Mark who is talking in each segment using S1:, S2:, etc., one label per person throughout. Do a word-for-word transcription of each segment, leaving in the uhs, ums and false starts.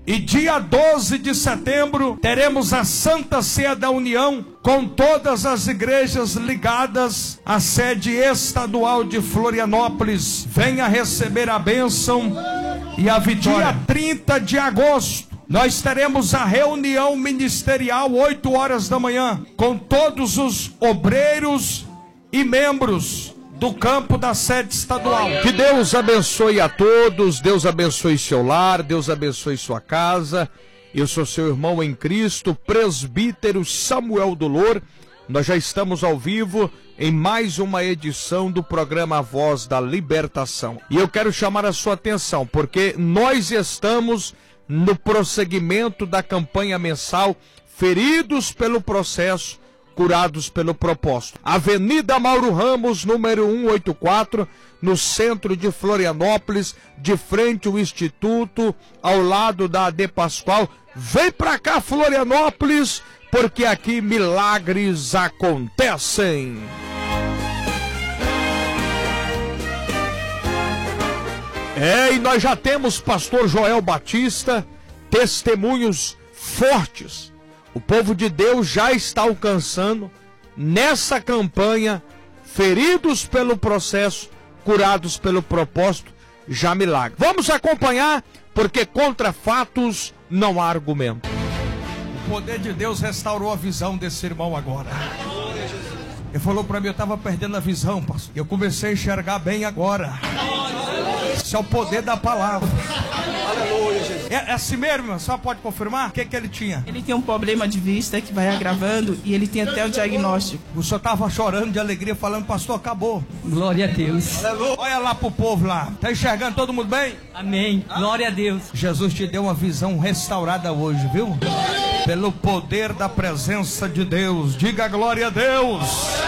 S1: E dia doze de setembro teremos a Santa Ceia da União com todas as igrejas ligadas à sede estadual de Florianópolis. Venha receber a bênção e a vitória. Dia trinta de agosto nós teremos a reunião ministerial, oito horas da manhã, com todos os obreiros e membros do campo da sede estadual.
S2: Que Deus abençoe a todos, Deus abençoe seu lar, Deus abençoe sua casa. Eu sou seu irmão em Cristo, presbítero Samuel Dolor. Nós já estamos ao vivo em mais uma edição do programa A Voz da Libertação. E eu quero chamar a sua atenção, porque nós estamos no prosseguimento da campanha mensal Feridos pelo Processo, Curados pelo Propósito. Avenida Mauro Ramos, número cento e oitenta e quatro, no centro de Florianópolis, de frente ao Instituto, ao lado da A D Pascoal. Vem pra cá, Florianópolis, porque aqui milagres acontecem. É, e nós já temos pastor Joel Batista, testemunhos fortes. O povo de Deus já está alcançando, nessa campanha, feridos pelo processo, curados pelo propósito, já milagre. Vamos acompanhar, porque contra fatos não há argumento.
S1: O poder de Deus restaurou a visão desse irmão agora. Ele falou para mim, eu estava perdendo a visão, pastor. Eu comecei a enxergar bem agora. Esse é o poder da palavra. Aleluia, Jesus. É assim mesmo, irmão? Só pode confirmar? O que que ele tinha?
S3: Ele tem um problema de vista que vai agravando e ele tem até o diagnóstico.
S1: O senhor estava chorando de alegria, falando, pastor, acabou.
S4: Glória a Deus.
S1: Aleluia. Olha lá pro povo lá. Tá enxergando todo mundo bem?
S4: Amém. Glória a Deus.
S1: Jesus te deu uma visão restaurada hoje, viu? Pelo poder da presença de Deus. Diga glória a Deus.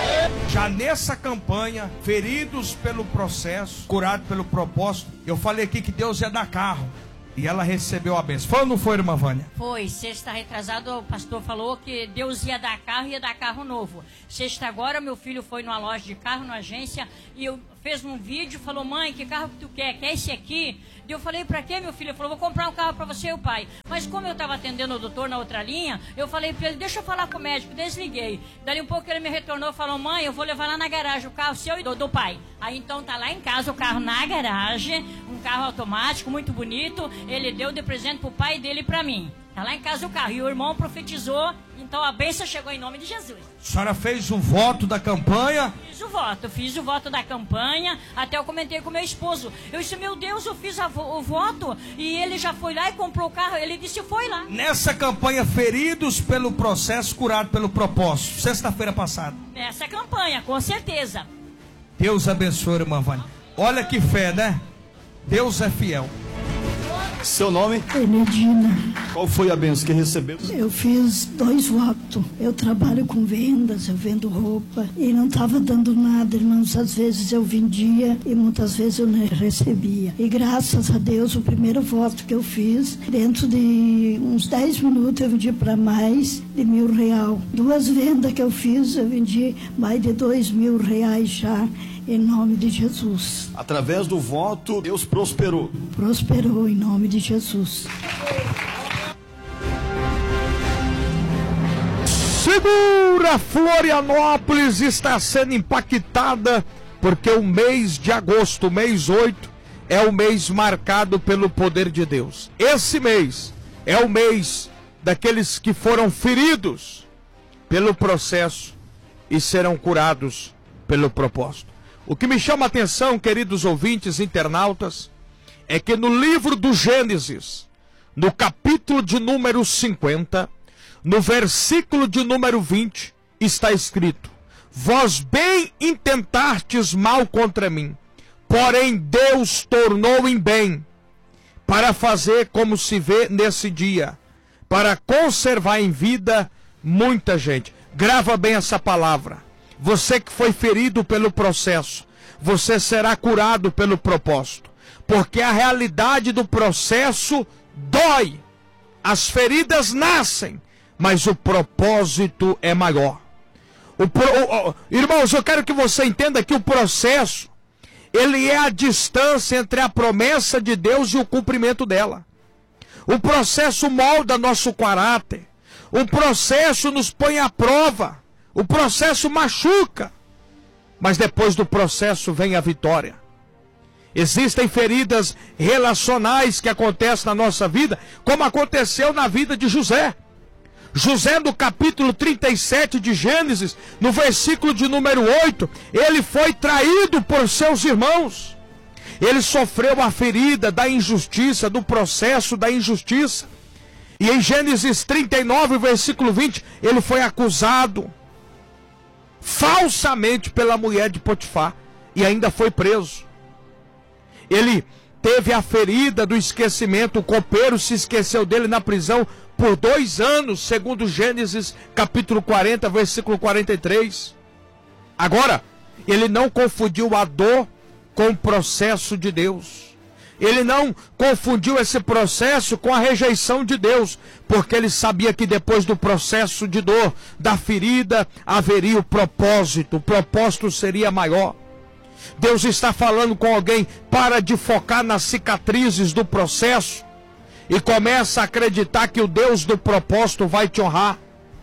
S1: Já nessa campanha, feridos pelo processo, curados pelo propósito, eu falei aqui que Deus ia dar carro. E ela recebeu a bênção. Foi ou não foi, irmã Vânia?
S5: Foi. Sexta retrasado, o pastor falou que Deus ia dar carro e ia dar carro novo. Sexta agora, meu filho foi numa loja de carro, numa agência, e eu fez um vídeo, falou, mãe, que carro que tu quer? Quer esse aqui? E eu falei, pra quê, meu filho? Ele falou, vou comprar um carro pra você e o pai. Mas como eu tava atendendo o doutor na outra linha, eu falei pra ele, deixa eu falar com o médico, desliguei. Dali um pouco ele me retornou e falou, mãe, eu vou levar lá na garagem o carro seu e do, do pai. Aí então tá lá em casa o carro na garagem, um carro automático, muito bonito. Ele deu de presente pro pai dele e pra mim. Tá lá em casa o carro. E o irmão profetizou, então a bênção chegou em nome de Jesus.
S1: A senhora fez o voto da campanha?
S5: Fiz o voto, fiz o voto da campanha. Até eu comentei com meu esposo. Eu disse, meu Deus, eu fiz a, o voto. E ele já foi lá e comprou o carro. Ele disse, foi lá.
S1: Nessa campanha, feridos pelo processo, curados pelo propósito. Sexta-feira passada.
S5: Nessa campanha, com certeza.
S1: Deus abençoe, irmã Vânia. Olha que fé, né? Deus é fiel.
S6: Seu nome?
S7: Benedina.
S6: Qual foi a bênção que recebeu?
S7: Eu fiz dois votos. Eu trabalho com vendas, eu vendo roupa e não estava dando nada, irmãos. Às vezes eu vendia e muitas vezes eu não recebia. E graças a Deus, o primeiro voto que eu fiz, dentro de uns dez minutos eu vendi para mais de mil real. Duas vendas que eu fiz, eu vendi mais de dois mil reais já. Em nome de Jesus.
S6: Através do voto, Deus prosperou.
S7: Prosperou em nome de Jesus.
S2: Segura, Florianópolis está sendo impactada, porque o mês de agosto, mês oito, é o mês marcado pelo poder de Deus. Esse mês é o mês daqueles que foram feridos pelo processo e serão curados pelo propósito. O que me chama a atenção, queridos ouvintes, internautas, é que no livro do Gênesis, no capítulo de número cinquenta, no versículo de número vinte, está escrito: vós bem intentastes mal contra mim, porém Deus tornou em bem, para fazer como se vê nesse dia, para conservar em vida muita gente. Grava bem essa palavra. Você que foi ferido pelo processo, você será curado pelo propósito. Porque a realidade do processo dói. As feridas nascem, mas o propósito é maior. O pro, o, o, irmãos, eu quero que você entenda que o processo, ele é a distância entre a promessa de Deus e o cumprimento dela. O processo molda nosso caráter. O processo nos põe à prova. O processo machuca. Mas depois do processo vem a vitória. Existem feridas relacionais que acontecem na nossa vida, como aconteceu na vida de José. José, no capítulo trinta e sete de Gênesis, no versículo de número oito, ele foi traído por seus irmãos. Ele sofreu a ferida da injustiça, do processo da injustiça. E em Gênesis trinta e nove, versículo vinte, ele foi acusado falsamente pela mulher de Potifar e ainda foi preso. Ele teve a ferida do esquecimento, o copeiro se esqueceu dele na prisão por dois anos, segundo Gênesis capítulo quarenta, versículo quarenta e três. Agora, ele não confundiu a dor com o processo de Deus. Ele não confundiu esse processo com a rejeição de Deus, porque ele sabia que depois do processo de dor, da ferida, haveria o propósito, o propósito seria maior. Deus está falando com alguém: para de focar nas cicatrizes do processo e começa a acreditar que o Deus do propósito vai te honrar.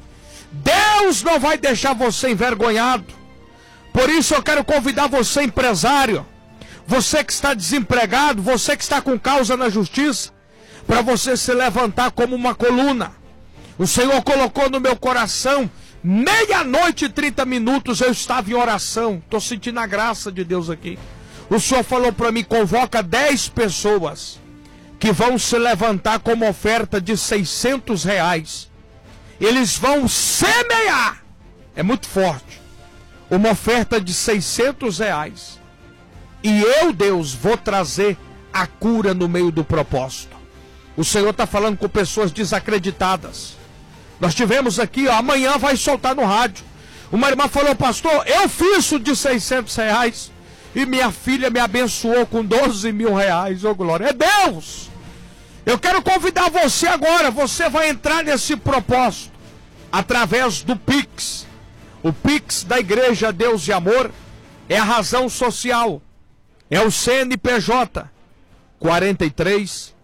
S2: Deus não vai deixar você envergonhado. Por isso eu quero convidar você, empresário, você que está desempregado, você que está com causa na justiça, para você se levantar como uma coluna. O Senhor colocou no meu coração, meia-noite e trinta minutos eu estava em oração. Estou sentindo a graça de Deus aqui. O Senhor falou para mim: convoca dez pessoas que vão se levantar com uma oferta de seiscentos reais. Eles vão semear. É muito forte. Uma oferta de seiscentos reais. E eu, Deus, vou trazer a cura no meio do propósito. O Senhor está falando com pessoas desacreditadas. Nós tivemos aqui, ó, amanhã vai soltar no rádio. Uma irmã falou: pastor, eu fiz o de seiscentos reais e minha filha me abençoou com doze mil reais. Ô glória, é Deus! Eu quero convidar você agora. Você vai entrar nesse propósito através do Pix. O Pix da Igreja Deus de Amor é a razão social. É o C N P J quarenta e três,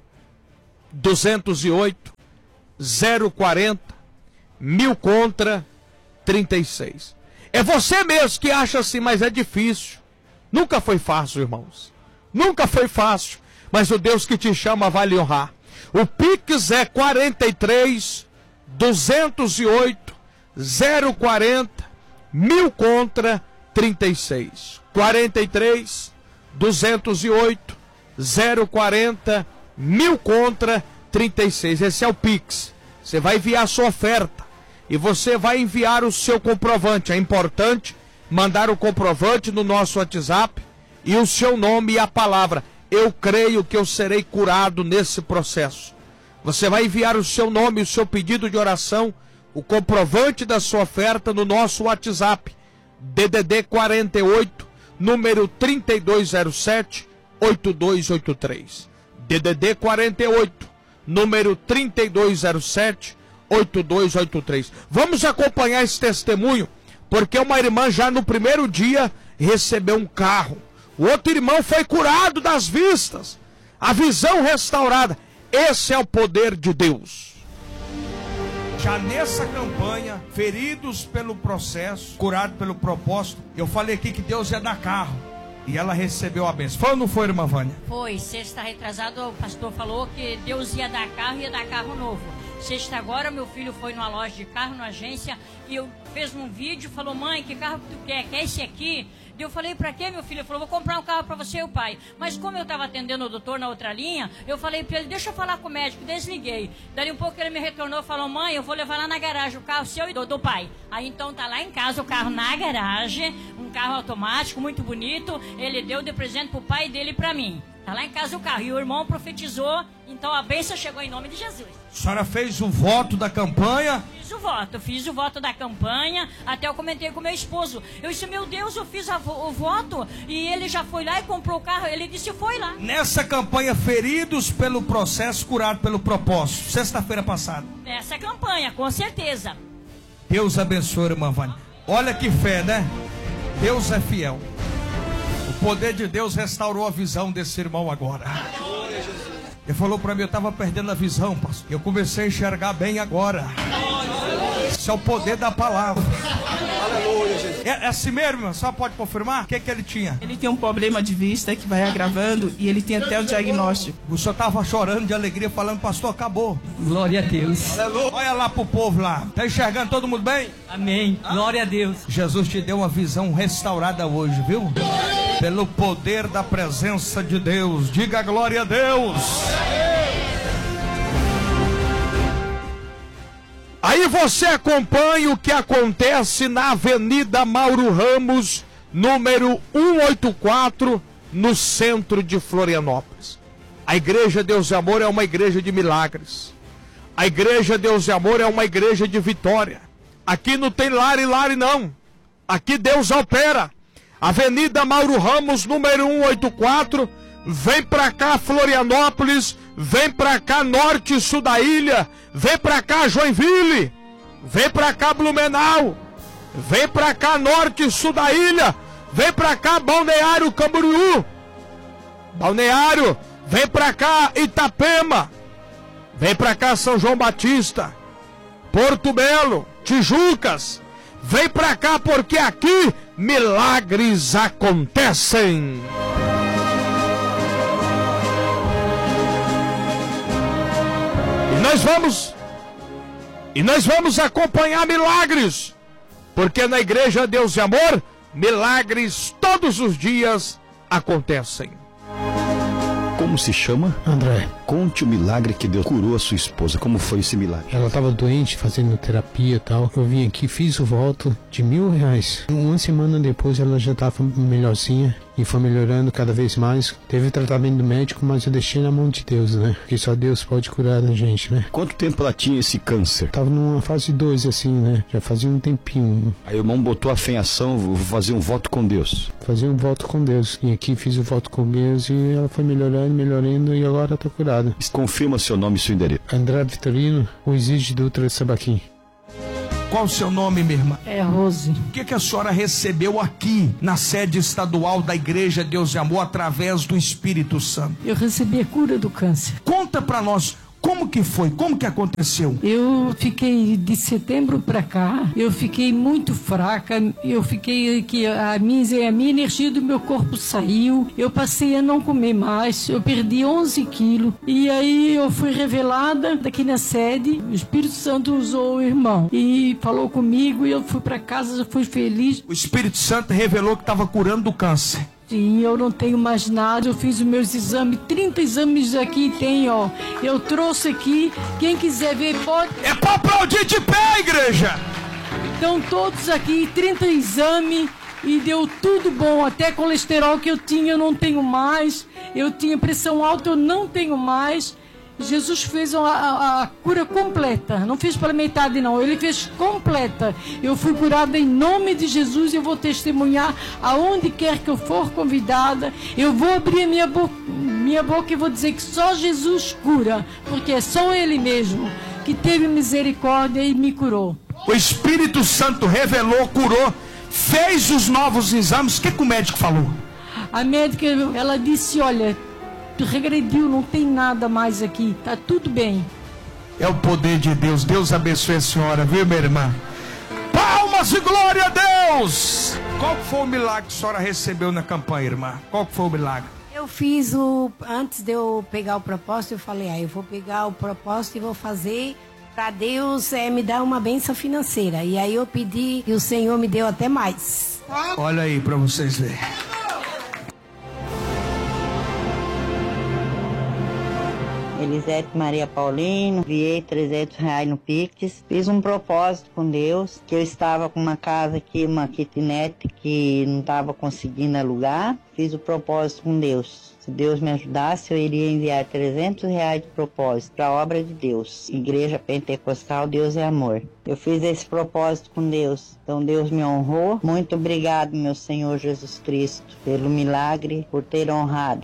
S2: duzentos e oito, zero quarenta, mil contra trinta e seis. É você mesmo que acha assim: mas é difícil. Nunca foi fácil, irmãos. Nunca foi fácil. Mas o Deus que te chama vai lhe honrar. O Pix é quarenta e três, duzentos e oito, zero quarenta, mil contra trinta e seis. quarenta e três, duzentos e oito, zero quarenta, mil contra trinta e seis. Esse é o Pix. Você vai enviar a sua oferta e você vai enviar o seu comprovante. É importante mandar o comprovante no nosso WhatsApp e o seu nome e a palavra: eu creio que eu serei curado nesse processo. Você vai enviar o seu nome, o seu pedido de oração, o comprovante da sua oferta no nosso WhatsApp, D D D quarenta e oito, número trinta e dois zero sete, oito dois oito três. D D D quarenta e oito, número trinta e dois zero sete, oito dois oito três. Vamos acompanhar esse testemunho, porque uma irmã já no primeiro dia recebeu um carro. O outro irmão foi curado das vistas, a visão restaurada. Esse é o poder de Deus.
S1: Já nessa campanha, feridos pelo processo, curados pelo propósito, eu falei aqui que Deus ia dar carro. E ela recebeu a bênção. Foi ou não foi, irmã Vânia?
S5: Foi. Sexta retrasado, o pastor falou que Deus ia dar carro e ia dar carro novo. Sexta agora, meu filho foi numa loja de carro, numa agência, e eu fez um vídeo, falou: mãe, que carro que tu quer? Quer esse aqui? Eu falei: pra quê, meu filho? Ele falou: vou comprar um carro pra você e o pai. Mas como eu tava atendendo o doutor na outra linha, eu falei pra ele: deixa eu falar com o médico. Desliguei. Daí um pouco ele me retornou e falou: mãe, eu vou levar lá na garagem o carro seu e do, do pai. Aí então tá lá em casa o carro na garagem, um carro automático, muito bonito. Ele deu de presente pro pai dele e pra mim. Tá lá em casa o carro. E o irmão profetizou, então a bênção chegou em nome de Jesus.
S1: A senhora fez o voto da campanha?
S5: Fiz o voto, fiz o voto da campanha. Até eu comentei com meu esposo. Eu disse: meu Deus, eu fiz a, o voto e ele já foi lá e comprou o carro. Ele disse: foi lá.
S1: Nessa campanha, feridos pelo processo, curados pelo propósito, sexta-feira passada.
S5: Nessa campanha, com certeza.
S1: Deus abençoe, irmã Vânia. Olha que fé, né? Deus é fiel. O poder de Deus restaurou a visão desse irmão agora. Ele falou para mim, eu estava perdendo a visão, pastor. Eu comecei a enxergar bem agora. Isso é o poder da palavra. Aleluia, Jesus. É, é assim mesmo, só pode confirmar? O que, que ele tinha?
S3: Ele tem um problema de vista que vai agravando e ele tem até o diagnóstico.
S1: O senhor estava chorando de alegria, falando, pastor, acabou.
S4: Glória a Deus.
S1: Aleluia. Olha lá pro povo lá. Tá enxergando todo mundo bem?
S4: Amém. Glória a Deus.
S1: Jesus te deu uma visão restaurada hoje, viu? Pelo poder da presença de Deus. Diga glória a Deus.
S2: Aí você acompanha o que acontece na Avenida Mauro Ramos, número cento e oitenta e quatro, no centro de Florianópolis. A Igreja Deus e Amor é uma igreja de milagres. A Igreja Deus e Amor é uma igreja de vitória. Aqui não tem lare, lare não. Aqui Deus opera. Avenida Mauro Ramos, número cento e oitenta e quatro. Vem pra cá, Florianópolis. Vem pra cá, norte e sul da ilha. Vem pra cá, Joinville. Vem pra cá, Blumenau. Vem pra cá, norte e sul da ilha. Vem pra cá, Balneário Camboriú. Balneário. Vem pra cá, Itapema. Vem pra cá, São João Batista. Porto Belo, Tijucas. Vem pra cá, porque aqui milagres acontecem. E nós vamos, e nós vamos acompanhar milagres, porque na Igreja Deus e Amor, milagres todos os dias acontecem.
S6: Como se chama?
S8: André.
S6: Conte o milagre que Deus curou a sua esposa. Como foi esse milagre?
S8: Ela estava doente, fazendo terapia e tal. Eu vim aqui, fiz o voto de mil reais. Uma semana depois ela já estava melhorzinha e foi melhorando cada vez mais. Teve tratamento médico, mas eu deixei na mão de Deus, né? Porque só Deus pode curar a gente, né?
S6: Quanto tempo ela tinha esse câncer?
S8: Tava numa fase dois, assim, né? Já fazia um tempinho.
S6: Aí o irmão botou a fé em ação, vou fazer um voto com Deus.
S8: Fazer um voto com Deus. E aqui fiz o voto com Deus e ela foi melhorando, melhorando e agora tá curada.
S6: Confirma seu nome e seu endereço.
S8: André Vitorino, o Exige Dutra Sabaquim.
S1: Qual o seu nome, minha irmã?
S7: É Rose.
S1: O que, que a senhora recebeu aqui na sede estadual da Igreja Deus e Amor através do Espírito Santo?
S7: Eu recebi a cura do câncer.
S1: Conta pra nós. Como que foi? Como que aconteceu?
S7: Eu fiquei de setembro para cá, eu fiquei muito fraca, eu fiquei que a minha, a minha energia do meu corpo saiu, eu passei a não comer mais, eu perdi onze quilos e aí eu fui revelada daqui na sede, o Espírito Santo usou o irmão e falou comigo e eu fui para casa, eu fui feliz.
S1: O Espírito Santo revelou que estava curando do câncer.
S7: Sim, eu não tenho mais nada, eu fiz os meus exames, trinta exames aqui tem, ó. Eu trouxe aqui, quem quiser ver pode...
S1: É pra aplaudir de pé, igreja!
S7: Estão todos aqui, trinta exames e deu tudo bom, até colesterol que eu tinha eu não tenho mais, eu tinha pressão alta, eu não tenho mais. Jesus fez a, a, a cura completa, não fez pela metade não, ele fez completa. Eu fui curada em nome de Jesus, eu vou testemunhar aonde quer que eu for convidada, eu vou abrir a minha, bo minha boca e vou dizer que só Jesus cura, porque é só Ele mesmo que teve misericórdia e me curou.
S1: O Espírito Santo revelou, curou, fez os novos exames, o que, que o médico falou?
S7: A médica, ela disse, olha, regrediu, não tem nada mais aqui, tá tudo bem.
S1: É o poder de Deus. Deus abençoe a senhora, viu, minha irmã? Palmas e glória a Deus! Qual foi o milagre que a senhora recebeu na campanha, irmã? Qual foi o milagre?
S9: Eu fiz o... Antes de eu pegar o propósito, eu falei, ah, eu vou pegar o propósito e vou fazer para Deus é, me dar uma bênção financeira. E aí eu pedi e o Senhor me deu até mais.
S1: Olha aí para vocês verem.
S10: Elisete Maria Paulino, enviei trezentos reais no Pix, fiz um propósito com Deus, que eu estava com uma casa aqui, uma kitnet que não estava conseguindo alugar, fiz o propósito com Deus. Se Deus me ajudasse, eu iria enviar trezentos reais de propósito para a obra de Deus. Igreja Pentecostal, Deus é Amor. Eu fiz esse propósito com Deus, então Deus me honrou. Muito obrigado, meu Senhor Jesus Cristo, pelo milagre, por ter honrado.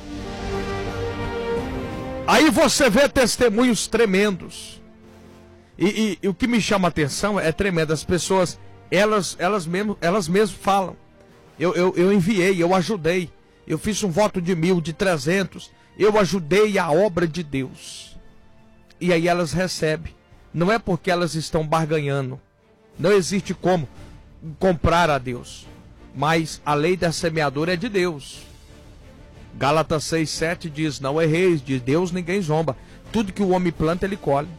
S2: Aí você vê testemunhos tremendos. E, e, e o que me chama a atenção é tremendo. As pessoas, elas, elas, mesmo, elas mesmo falam. Eu, eu, eu enviei, eu ajudei. Eu fiz um voto de mil, de trezentos. eu ajudei a obra de Deus. E aí elas recebem. Não é porque elas estão barganhando. Não existe como comprar a Deus. Mas a lei da semeadura é de Deus. Gálatas seis, sete diz, não erreis, de Deus ninguém zomba. Tudo que o homem planta, ele colhe.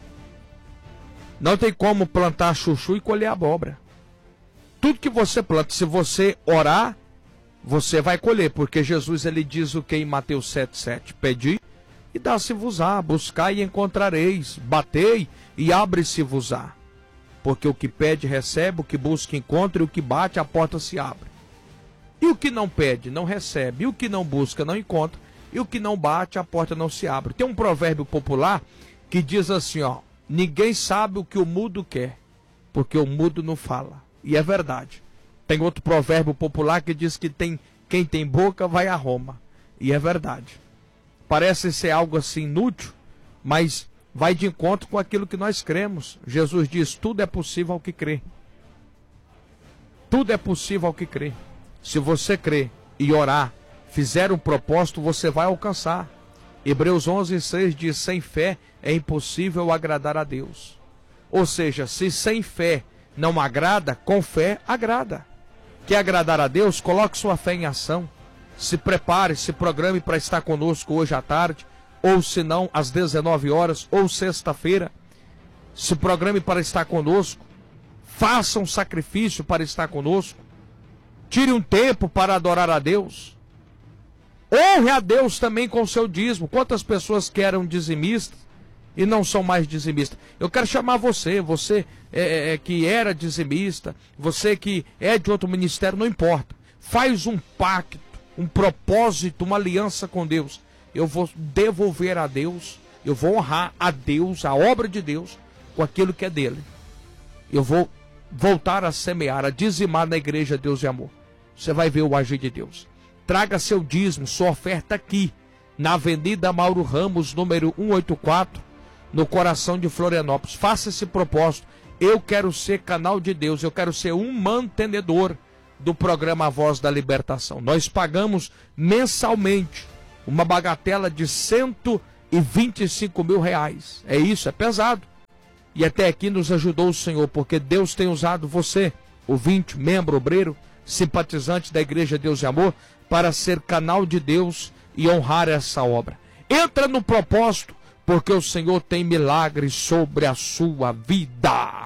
S2: Não tem como plantar chuchu e colher abóbora. Tudo que você planta, se você orar, você vai colher. Porque Jesus, ele diz o que em Mateus sete, sete? Pedi e dá-se-vos-á, buscai e encontrareis, batei e abre-se-vos-á. Porque o que pede, recebe, o que busca, encontra, e o que bate, a porta se abre. E o que não pede, não recebe, e o que não busca, não encontra, e o que não bate, a porta não se abre. Tem um provérbio popular que diz assim, ó, ninguém sabe o que o mudo quer, porque o mudo não fala. E é verdade. Tem outro provérbio popular que diz que tem, quem tem boca vai a Roma. E é verdade. Parece ser algo assim inútil, mas vai de encontro com aquilo que nós cremos. Jesus diz, tudo é possível ao que crê. Tudo é possível ao que crê. Se você crer e orar, fizer um propósito, você vai alcançar. Hebreus onze, seis diz, sem fé é impossível agradar a Deus. Ou seja, se sem fé não agrada, com fé agrada. Quer agradar a Deus? Coloque sua fé em ação. Se prepare, se programe para estar conosco hoje à tarde, ou se não, às dezenove horas, ou sexta-feira. Se programe para estar conosco. Faça um sacrifício para estar conosco. Tire um tempo para adorar a Deus. Honre a Deus também com o seu dízimo. Quantas pessoas que eram dizimistas e não são mais dizimistas? Eu quero chamar você, você é, é, que era dizimista, você que é de outro ministério, não importa. Faz um pacto, um propósito, uma aliança com Deus. Eu vou devolver a Deus, eu vou honrar a Deus, a obra de Deus, com aquilo que é dele. Eu vou voltar a semear, a dizimar na igreja Deus e Amor. Você vai ver o agir de Deus. Traga seu dízimo, sua oferta aqui, na Avenida Mauro Ramos, número cento e oitenta e quatro, no coração de Florianópolis. Faça esse propósito. Eu quero ser canal de Deus, eu quero ser um mantenedor do programa A Voz da Libertação. Nós pagamos mensalmente uma bagatela de cento e vinte e cinco mil reais. É isso, é pesado. E até aqui nos ajudou o Senhor, porque Deus tem usado você, ouvinte, membro, obreiro, simpatizante da Igreja Deus e Amor, para ser canal de Deus e honrar essa obra. Entra no propósito, porque o Senhor tem milagres sobre a sua vida.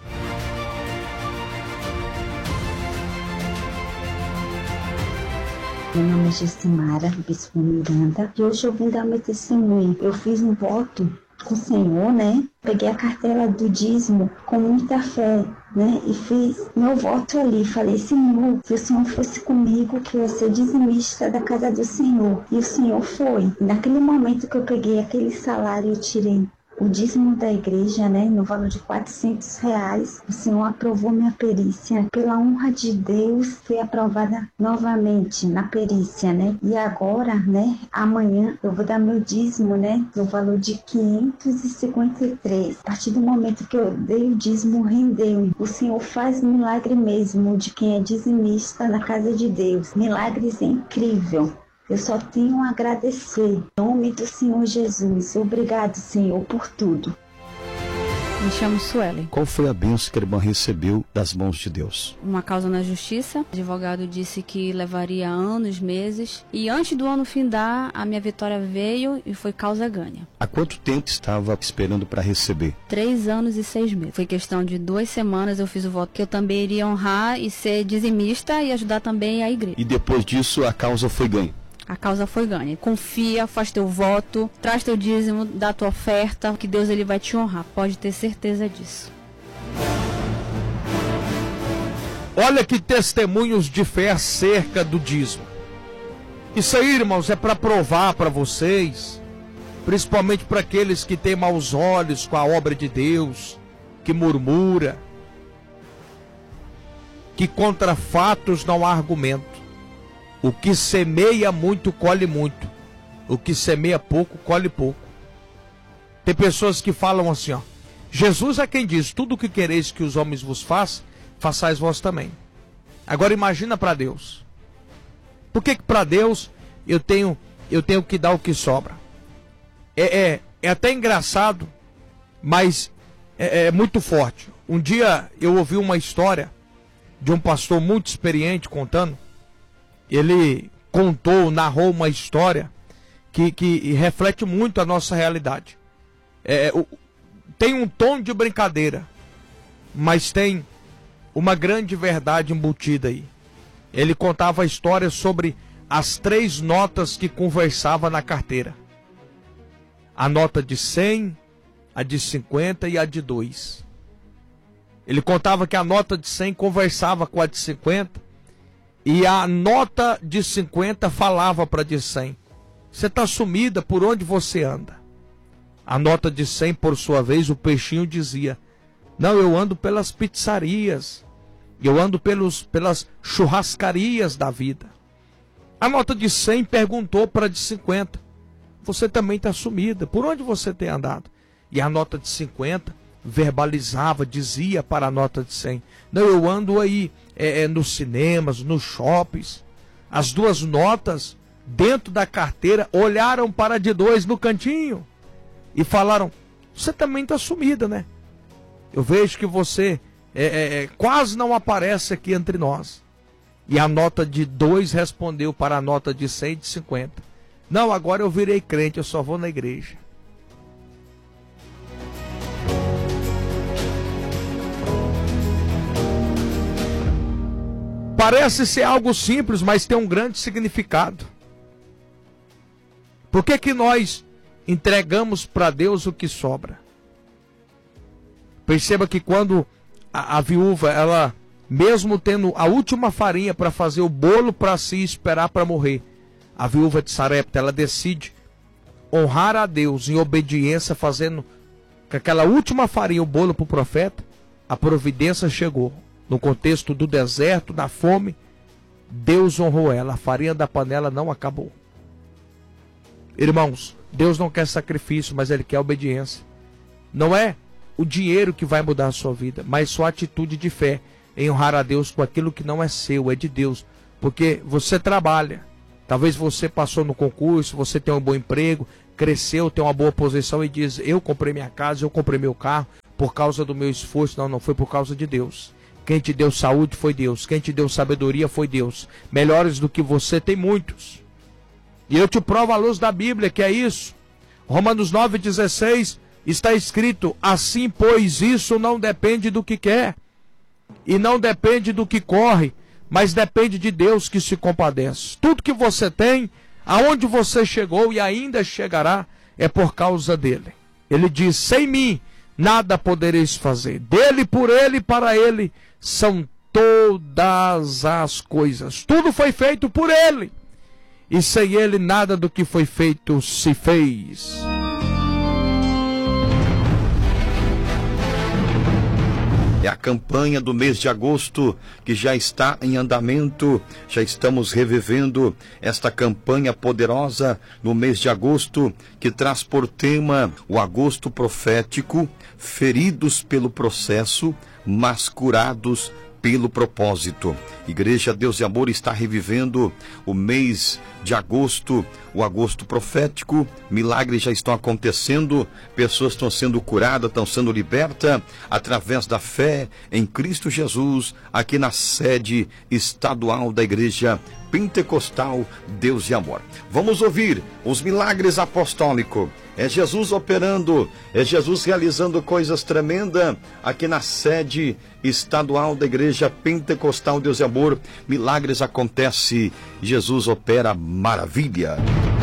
S11: Meu nome é Gessimara, Bispo Miranda, e hoje eu vim dar meu testemunho. Eu fiz um voto com o Senhor, né? Peguei a cartela do dízimo com muita fé, né? E fiz meu voto ali. Falei, Senhor, se o Senhor fosse comigo, que eu ia ser dizimista da casa do Senhor. E o Senhor foi. Naquele momento que eu peguei aquele salário, eu tirei o dízimo da igreja, né, no valor de quatrocentos reais. O Senhor aprovou minha perícia. Pela honra de Deus, fui aprovada novamente na perícia, né? E agora, né, amanhã eu vou dar meu dízimo, né, no valor de quinhentos e cinquenta e três. A partir do momento que eu dei o dízimo, rendeu. O Senhor faz milagre mesmo de quem é dizimista na casa de Deus. Milagres é incrível. Eu só tenho a agradecer. Em nome do Senhor Jesus. Obrigado, Senhor, por tudo.
S12: Me chamo Suelen.
S6: Qual foi a bênção que a irmã recebeu das mãos de Deus?
S12: Uma causa na justiça. O advogado disse que levaria anos, meses. E antes do ano findar, a minha vitória veio e foi causa ganha.
S6: Há quanto tempo estava esperando para receber?
S12: Três anos e seis meses. Foi questão de duas semanas eu fiz o voto que eu também iria honrar e ser dizimista e ajudar também a igreja.
S6: E depois disso a causa foi ganha?
S12: A causa foi ganha. Confia, faz teu voto, traz teu dízimo, dá tua oferta, que Deus ele vai te honrar. Pode ter certeza disso.
S2: Olha que testemunhos de fé acerca do dízimo. Isso aí, irmãos, é para provar para vocês, principalmente para aqueles que têm maus olhos com a obra de Deus, que murmura, que contra fatos não há argumento. O que semeia muito, colhe muito. O que semeia pouco, colhe pouco. Tem pessoas que falam assim, ó. Jesus é quem diz, tudo o que quereis que os homens vos façam, façais vós também. Agora imagina para Deus. Por que que para Deus eu tenho, eu tenho que dar o que sobra? é, é, é até engraçado, mas é, é muito forte. Um dia eu ouvi uma história de um pastor muito experiente contando. Ele contou, narrou uma história que, que reflete muito a nossa realidade. É, o, tem um tom de brincadeira, mas tem uma grande verdade embutida aí. Ele contava a história sobre as três notas que conversava na carteira. A nota de cem, a de cinquenta e a de dois. Ele contava que a nota de cem conversava com a de cinquenta e a nota de cinquenta falava para a de cem. Você está sumida, por onde você anda? A nota de cem, por sua vez, o peixinho dizia: não, eu ando pelas pizzarias, eu ando pelos, pelas churrascarias da vida. A nota de cem perguntou para a de cinquenta: você também está sumida, por onde você tem andado? E a nota de cinquenta verbalizava, dizia para a nota de cem: não, eu ando aí é, é, nos cinemas, nos shoppings. As duas notas dentro da carteira olharam para a de dois no cantinho e falaram: você também está sumida, né? Eu vejo que você é, é, é, quase não aparece aqui entre nós. E a nota de dois respondeu para a nota de cem e de cinquenta: não, agora eu virei crente, eu só vou na igreja. Parece ser algo simples, mas tem um grande significado. Por que que nós entregamos para Deus o que sobra? Perceba que quando a, a viúva, ela, mesmo tendo a última farinha para fazer o bolo para si esperar para morrer, a viúva de Sarepta, ela decide honrar a Deus em obediência, fazendo com aquela última farinha o bolo para o profeta. A providência chegou. No contexto do deserto, da fome, Deus honrou ela. A farinha da panela não acabou. Irmãos, Deus não quer sacrifício, mas Ele quer obediência. Não é o dinheiro que vai mudar a sua vida, mas sua atitude de fé em honrar a Deus com aquilo que não é seu, é de Deus. Porque você trabalha, talvez você passou no concurso, você tem um bom emprego, cresceu, tem uma boa posição e diz: eu comprei minha casa, eu comprei meu carro por causa do meu esforço. Não, não foi por causa de Deus. Quem te deu saúde foi Deus. Quem te deu sabedoria foi Deus. Melhores do que você tem muitos. E eu te provo à luz da Bíblia que é isso. Romanos nove, dezesseis está escrito: assim, pois, isso não depende do que quer, e não depende do que corre, mas depende de Deus que se compadece. Tudo que você tem, aonde você chegou e ainda chegará, é por causa dele. Ele diz: sem mim nada podereis fazer. Dele, por ele e para ele são todas as coisas. Tudo foi feito por ele, e sem ele nada do que foi feito se fez.
S6: É a campanha do mês de agosto que já está em andamento. Já estamos revivendo esta campanha poderosa no mês de agosto, que traz por tema o agosto profético: feridos pelo processo, mas curados pelo propósito. Igreja Deus e Amor está revivendo o mês de agosto, o agosto profético. Milagres já estão acontecendo, pessoas estão sendo curadas, estão sendo libertas através da fé em Cristo Jesus, aqui na sede estadual da Igreja Pentecostal Deus e Amor. Vamos ouvir os milagres apostólicos. É Jesus operando, é Jesus realizando coisas tremendas aqui na sede estadual da Igreja Pentecostal Deus e Amor. Milagres acontecem, Jesus opera maravilha.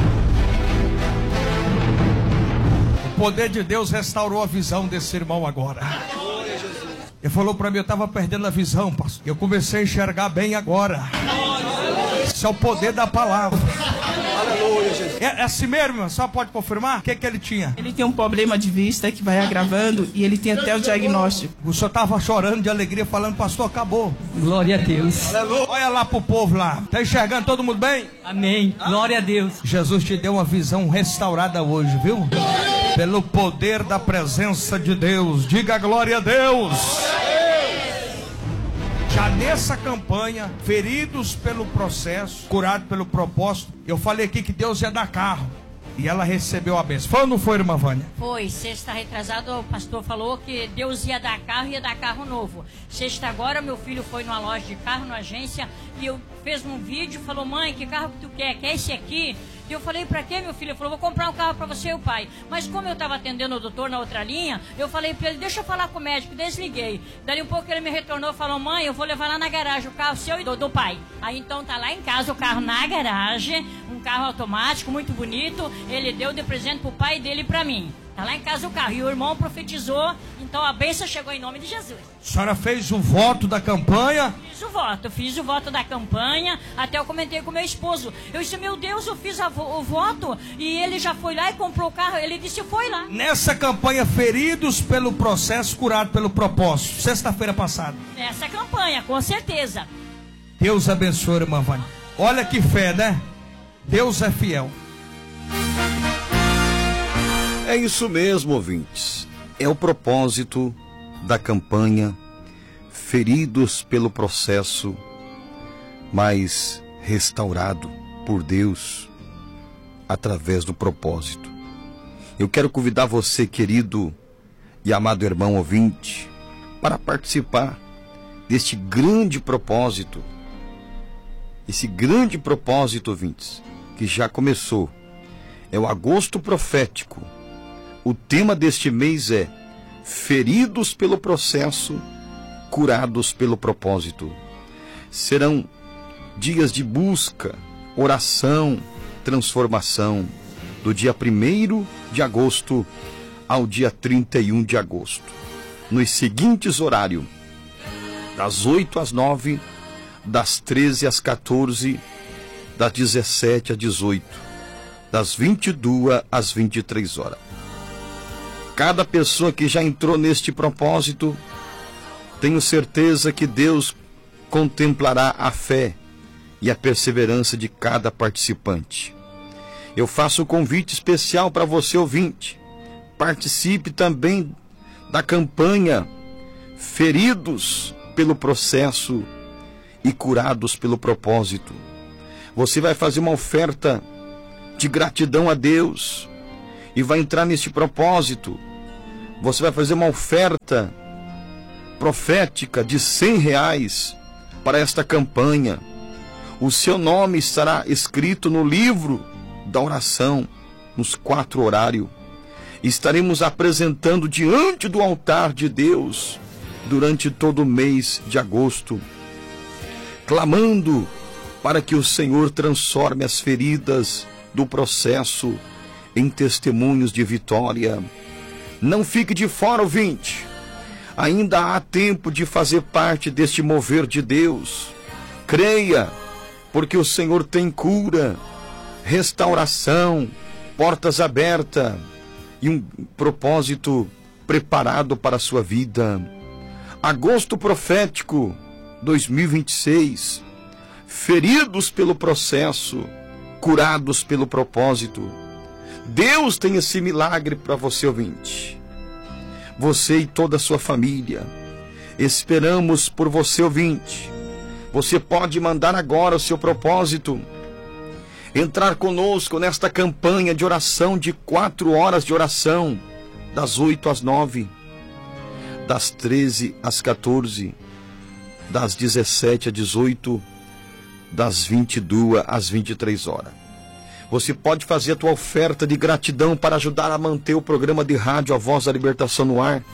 S1: O poder de Deus restaurou a visão desse irmão agora. Ele falou para mim: eu estava perdendo a visão, pastor. Eu comecei a enxergar bem agora. Isso é o poder da palavra. É, é assim mesmo, irmão? Só pode confirmar? O que, que ele tinha?
S3: Ele tem um problema de vista que vai agravando e ele tem até o diagnóstico.
S1: O senhor estava chorando de alegria, falando: pastor, acabou.
S4: Glória a Deus.
S1: Aleluia. Olha lá pro povo lá. Tá enxergando todo mundo bem?
S4: Amém. Glória a Deus.
S1: Jesus te deu uma visão restaurada hoje, viu? Pelo poder da presença de Deus. Diga glória a Deus. Já nessa campanha, feridos pelo processo, curados pelo propósito, eu falei aqui que Deus ia dar carro. E ela recebeu a bênção. Foi ou não foi, irmã Vânia?
S5: Foi. Sexta retrasada, o pastor falou que Deus ia dar carro e ia dar carro novo. Sexta agora, meu filho foi numa loja de carro, numa agência, e eu fez um vídeo, falou, mãe, que carro que tu quer? Quer esse aqui? E eu falei, pra quê, meu filho? Ele falou, vou comprar um carro pra você e o pai. Mas como eu tava atendendo o doutor na outra linha, eu falei pra ele, deixa eu falar com o médico, desliguei. Dali um pouco ele me retornou e falou, mãe, eu vou levar lá na garagem o carro seu e do, do pai. Aí então tá lá em casa o carro na garagem, um carro automático, muito bonito. Ele deu de presente pro pai dele e pra mim. Tá lá em casa o carro. E o irmão profetizou, então a bênção chegou em nome de Jesus.
S1: A senhora fez o voto da campanha?
S5: Fiz o voto, fiz o voto da campanha. Até eu comentei com meu esposo. Eu disse, meu Deus, eu fiz a, o voto e ele já foi lá e comprou o carro. Ele disse, foi lá.
S1: Nessa campanha, feridos pelo processo, curados pelo propósito. Sexta-feira passada.
S5: Nessa campanha, com certeza.
S1: Deus abençoe, irmã Vânia. Olha que fé, né? Deus é fiel.
S6: É isso mesmo, ouvintes. É o propósito da campanha Feridos pelo Processo, mas restaurado por Deus através do propósito. Eu quero convidar você, querido e amado irmão ouvinte, para participar deste grande propósito. Esse grande propósito, ouvintes, que já começou. É o agosto profético. O tema deste mês é Feridos pelo Processo, Curados pelo Propósito. Serão dias de busca, oração, transformação, do dia primeiro de agosto ao dia trinta e um de agosto. Nos seguintes horários, das oito às nove, das treze às quatorze, das dezessete às dezoito, das vinte e duas às vinte e três horas. Cada pessoa que já entrou neste propósito, tenho certeza que Deus contemplará a fé e a perseverança de cada participante. Eu faço um convite especial para você, ouvinte. Participe também da campanha Feridos pelo Processo e Curados pelo Propósito. Você vai fazer uma oferta de gratidão a Deus e vai entrar neste propósito. Você vai fazer uma oferta profética de cem reais para esta campanha. O seu nome estará escrito no livro da oração, nos quatro horários. Estaremos apresentando diante do altar de Deus durante todo o mês de agosto, clamando para que o Senhor transforme as feridas do processo em testemunhos de vitória. Não fique de fora, ouvinte. Ainda há tempo de fazer parte deste mover de Deus. Creia, porque o Senhor tem cura, restauração, portas abertas e um propósito preparado para a sua vida. Agosto profético dois mil e vinte e seis. Feridos pelo processo, curados pelo propósito. Deus tem esse milagre para você, ouvinte. Você e toda a sua família. Esperamos por você, ouvinte. Você pode mandar agora o seu propósito. Entrar conosco nesta campanha de oração de quatro horas de oração. Das oito às nove. Das treze às quatorze. Das dezessete às dezoito. Das vinte e duas às vinte e três horas. Você pode fazer a tua oferta de gratidão para ajudar a manter o programa de rádio A Voz da Libertação no ar.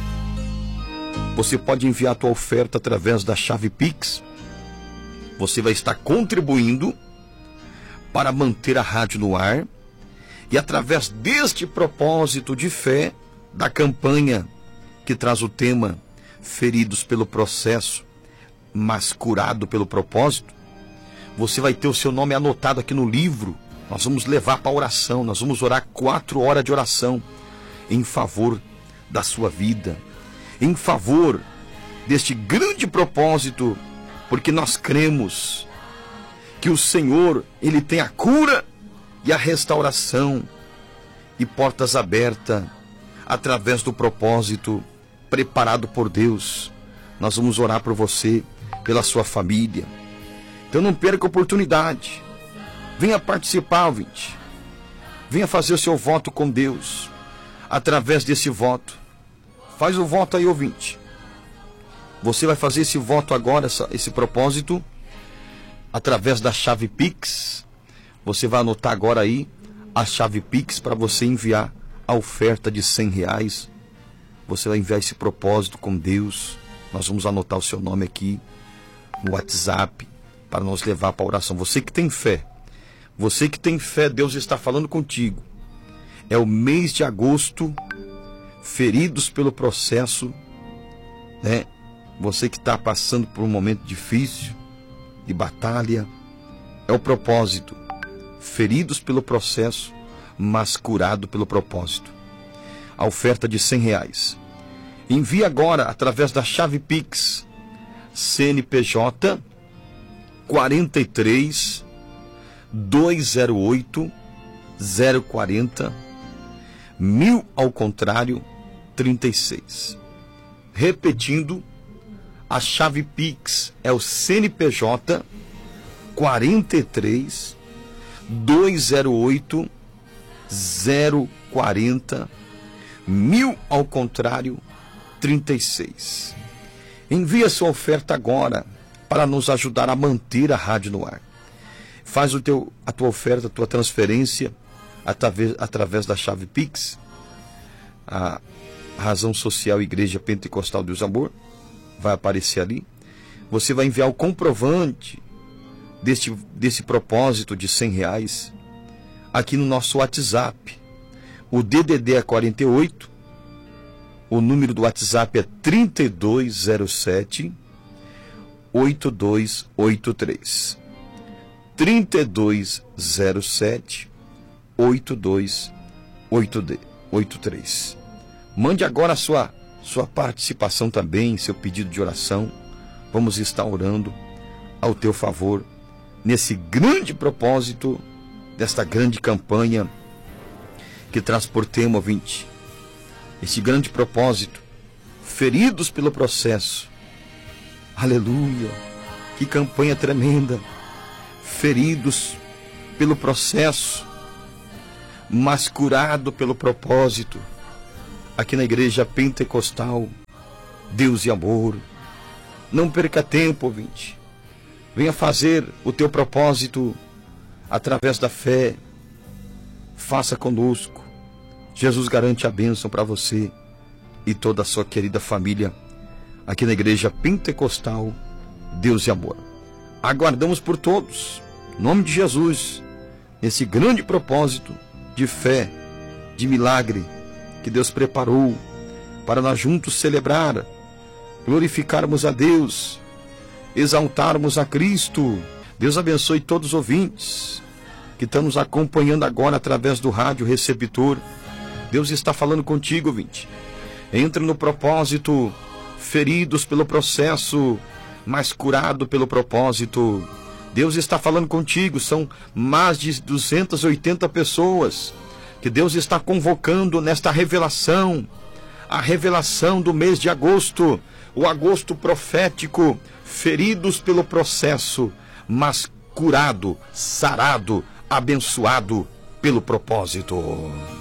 S6: Você pode enviar a tua oferta através da chave Pix. Você vai estar contribuindo para manter a rádio no ar. E através deste propósito de fé, da campanha que traz o tema Feridos pelo Processo, mas curado pelo propósito, você vai ter o seu nome anotado aqui no livro. Nós vamos levar para a oração, nós vamos orar quatro horas de oração em favor da sua vida, em favor deste grande propósito, porque nós cremos que o Senhor, Ele tem a cura e a restauração e portas abertas através do propósito preparado por Deus. Nós vamos orar por você, pela sua família. Então não perca a oportunidade. Venha participar, ouvinte. Venha fazer o seu voto com Deus. Através desse voto, faz o voto aí, ouvinte. Você vai fazer esse voto agora, essa, esse propósito, através da chave Pix. Você vai anotar agora aí a chave Pix para você enviar a oferta de cem reais. Você vai enviar esse propósito com Deus. Nós vamos anotar o seu nome aqui no WhatsApp para nos levar para a oração. Você que tem fé, você que tem fé, Deus está falando contigo. É o mês de agosto, feridos pelo processo, né? Você que está passando por um momento difícil, de batalha, é o propósito. Feridos pelo processo, mas curado pelo propósito. A oferta de cem reais. Envie agora através da chave Pix, C N P J quarenta e três, duzentos e oito, zero quarenta, mil ao contrário, trinta e seis. Repetindo, a chave Pix é o C N P J quarenta e três, duzentos e oito, zero quarenta, mil ao contrário, trinta e seis. Envie a sua oferta agora para nos ajudar a manter a rádio no ar. Faz o teu, a tua oferta, a tua transferência através, através da chave Pix, a Razão Social Igreja Pentecostal Deus Amor, vai aparecer ali. Você vai enviar o comprovante deste, desse propósito de cem reais aqui no nosso WhatsApp. O D D D é quarenta e oito, o número do WhatsApp é trinta e dois zero sete, oito dois oito três. trinta e dois zero sete, oito dois oito três. Mande agora a sua, sua participação também, seu pedido de oração. Vamos estar orando ao teu favor nesse grande propósito desta grande campanha que traz por tema, ouvinte, esse grande propósito, feridos pelo processo. Aleluia, que campanha tremenda, feridos pelo processo, mas curado pelo propósito, aqui na Igreja Pentecostal Deus e Amor. Não perca tempo, ouvinte, venha fazer o teu propósito através da fé. Faça conosco. Jesus garante a bênção para você e toda a sua querida família aqui na Igreja Pentecostal Deus e Amor. Aguardamos por todos, em nome de Jesus, nesse grande propósito de fé, de milagre que Deus preparou para nós juntos celebrar, glorificarmos a Deus, exaltarmos a Cristo. Deus abençoe todos os ouvintes que estão nos acompanhando agora através do rádio receptor. Deus está falando contigo, ouvinte. Entra no propósito, feridos pelo processo, mas curado pelo propósito. Deus está falando contigo. São mais de duzentas e oitenta pessoas que Deus está convocando nesta revelação, a revelação do mês de agosto, o agosto profético, feridos pelo processo, mas curado, sarado, abençoado pelo propósito.